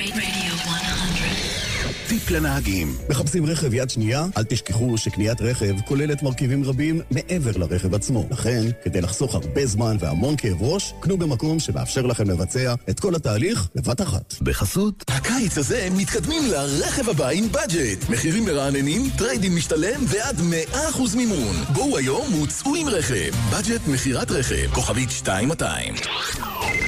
Radio 100. טיפ לנהגים. מחפשים רכב יד שנייה? אל תשכחו שקניית רכב כוללת מרכיבים רבים מעבר לרכב עצמו. לכן, כדי לחסוך הרבה זמן והמון כאב ראש, קנו במקום שמאפשר לכם לבצע את כל התהליך בבת אחת. בחסות הקיץ הזה מתקדמים לרכב הבא עם בדג'ט. מחירים מרעננים, טריידים משתלם ועד 100% מימון. בואו היום וצאו עם רכב. בדג'ט מחירת רכב, כוכבית 2200.